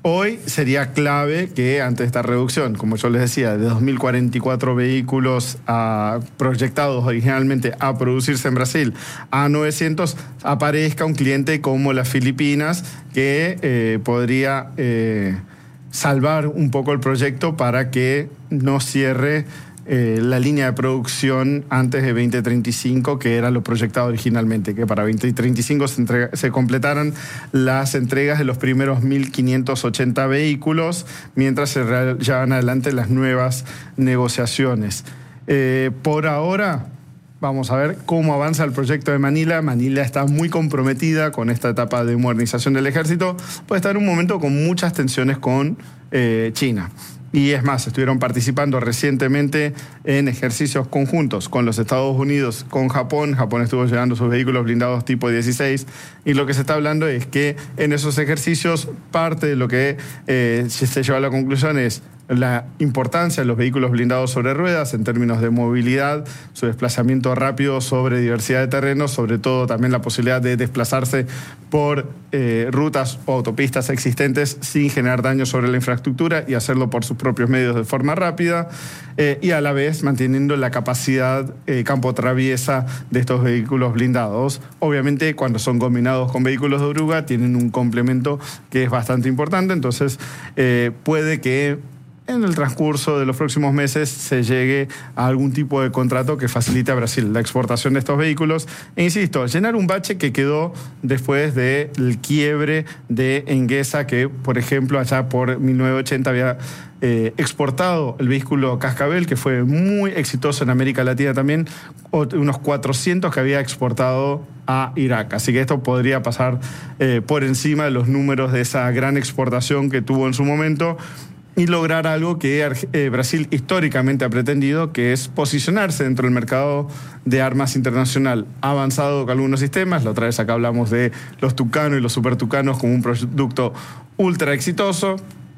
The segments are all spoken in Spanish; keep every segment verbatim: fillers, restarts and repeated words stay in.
hoy sería clave que ante esta reducción, como yo les decía, de dos mil cuarenta y cuatro vehículos a, proyectados originalmente a producirse en Brasil a novecientos, aparezca un cliente como las Filipinas que eh, podría eh, salvar un poco el proyecto para que no cierre Eh, la línea de producción antes de veinte treinta y cinco, que era lo proyectado originalmente, que para veinte treinta y cinco se, entrega, se completaran las entregas de los primeros mil quinientos ochenta vehículos, mientras se llevan adelante las nuevas negociaciones. Eh, por ahora, vamos a ver cómo avanza el proyecto de Manila. Manila está muy comprometida con esta etapa de modernización del ejército. Puede estar en un momento con muchas tensiones con eh, China. Y es más, estuvieron participando recientemente en ejercicios conjuntos con los Estados Unidos, con Japón. Japón estuvo llevando sus vehículos blindados tipo dieciséis. Y lo que se está hablando es que en esos ejercicios parte de lo que eh, se lleva a la conclusión es la importancia de los vehículos blindados sobre ruedas en términos de movilidad, su desplazamiento rápido sobre diversidad de terrenos, sobre todo también la posibilidad de desplazarse por eh, rutas o autopistas existentes sin generar daño sobre la infraestructura y hacerlo por sus propios medios de forma rápida, eh, y a la vez manteniendo la capacidad eh, campo traviesa de estos vehículos blindados. Obviamente, cuando son combinados con vehículos de oruga, tienen un complemento que es bastante importante, entonces eh, puede que en el transcurso de los próximos meses se llegue a algún tipo de contrato que facilite a Brasil la exportación de estos vehículos. E insisto, llenar un bache que quedó después del quiebre de Enguesa, que, por ejemplo, allá por mil novecientos ochenta había eh, exportado el vehículo Cascabel, que fue muy exitoso en América Latina también, unos cuatrocientos que había exportado a Irak. Así que esto podría pasar eh, por encima de los números de esa gran exportación que tuvo en su momento, y lograr algo que eh, Brasil históricamente ha pretendido, que es posicionarse dentro del mercado de armas internacional avanzado con algunos sistemas. La otra vez acá hablamos de los Tucano y los Super Tucanos como un producto ultra exitoso.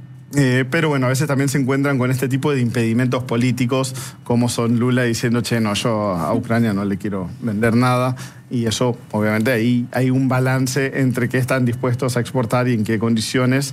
Eh, pero bueno, a veces también se encuentran con este tipo de impedimentos políticos, como son Lula diciendo, che, no, yo a Ucrania no le quiero vender nada. Y eso, obviamente, ahí hay un balance entre qué están dispuestos a exportar y en qué condiciones.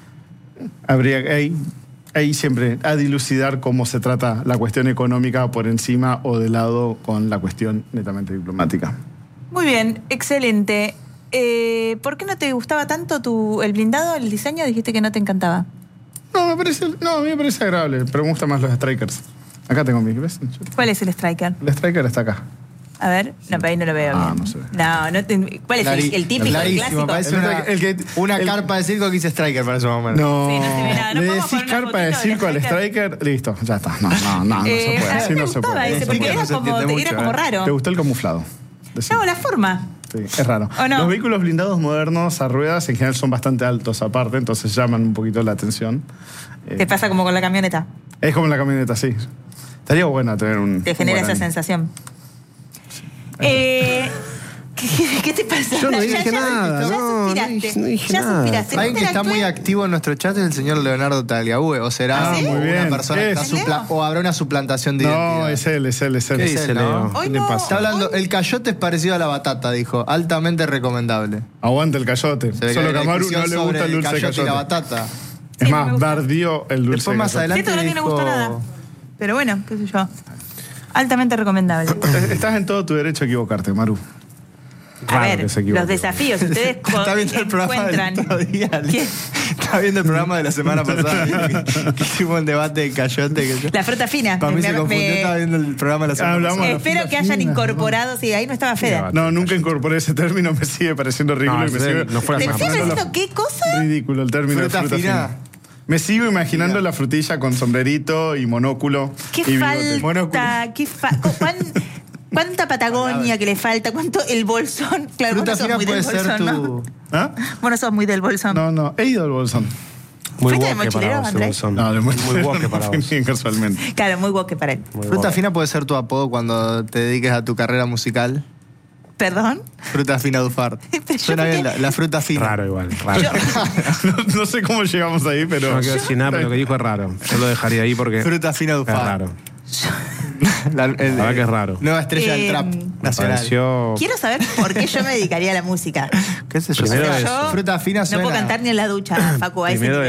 Habría ahí, ahí siempre a dilucidar cómo se trata la cuestión económica por encima o de lado con la cuestión netamente diplomática. Muy bien, excelente. Eh, ¿Por qué no te gustaba tanto tu, el blindado, el diseño? Dijiste que no te encantaba. No, me parece, no, a mí me parece agradable, pero me gustan más los Strikers. Acá tengo mi, ¿ves? ¿Cuál es el Striker? El Striker está acá. A ver, no, ahí no lo veo ah, bien. No, se ve. no, no te, ¿cuál es el, el típico, el clásico? Parece una, el que, una el, carpa de circo que dice Striker para eso más o menos. No, sí, no se ve nada. ¿No le decís carpa de circo al Striker, listo, ya está. No, no, no, no eh, se puede. Así no se puede. Ese, porque era, como, mucho, era como raro. ¿Te gustó el camuflado? Decime. No, la forma. Sí, es raro. No? Los vehículos blindados modernos a ruedas en general son bastante altos aparte, entonces llaman un poquito la atención. ¿Te eh, pasa como con la camioneta? Es como en la camioneta, sí. Estaría bueno tener un... Te genera un esa sensación. Eh, ¿qué, ¿Qué te pasa? Yo no ya, dije ya, nada. Ya no, suspiraste. No dije ya nada. suspiraste. Alguien que está muy activo en nuestro chat es el señor Leonardo Tagliabue. ¿O será ah, ¿sí? muy bien. una persona que está supla o habrá una suplantación de identidad? No, es él, es él, es él. ¿Qué es dice él, Leo? ¿no? ¿Qué no, le pasa? Está hablando, hoy... el cayote es parecido a la batata, dijo. Altamente recomendable. Aguanta el cayote. Solo que a Maru no le gusta el dulce el de cayote cayote. y la batata. Es sí, más, bardió el dulce Después más adelante Siento que no me gustó nada. Pero bueno, qué sé yo. Altamente recomendable. Estás en todo tu derecho a equivocarte, Maru. A Claro ver, los desafíos, ustedes está viendo el programa encuentran... del otro día. Está viendo el programa de la semana pasada. que, que hicimos un debate de cayote. Que yo... La fruta fina. Para mí me, se confundió, me... estaba viendo el programa de la semana Hablamos pasada. Espero que hayan fina, incorporado, sí, ahí no estaba Fede. No, nunca incorporé ese término, me sigue pareciendo ridículo. No, y me sigue, no fue la ¿Te semana sigue pasada. diciendo qué cosa? ridículo el término Fruta de fruta fina. fina. Me sigo imaginando la frutilla con sombrerito y monóculo. ¿Qué y falta? ¿Qué fa... ¿Cuán... ¿Cuánta Patagonia que le falta? ¿Cuánto el bolsón? Claro, Fruta vos no sos fina muy puede del ser bolsón, tu... ¿no? ¿Ah? Vos no sos muy del bolsón. No, no, he ido al bolsón. Muy ¿Fuiste de woke mochilero, para vos, Andrés? Bolsón. No, de muy mochilero woke no para fui vos. bien casualmente. Claro, muy woke para él. Muy Fruta woke. fina puede ser tu apodo cuando te dediques a tu carrera musical. ¿Perdón? Fruta fina Dufart. Pero Suena yo bien porque- la, la fruta fina. Raro igual, raro. no, no sé cómo llegamos ahí, pero... Yo no quiero decir nada, pero lo que dijo es raro. Yo lo dejaría ahí porque Fruta fina es Dufart. raro. La, el- La verdad que es raro. Nueva estrella del Eh, trap me Me nacional. pareció... Quiero saber por qué yo me dedicaría a la música. ¿Qué sé yo? Primero O sea, eso. yo Fruta fina no suena... puedo cantar ni en la ducha, Facu. A ese Primero nivel.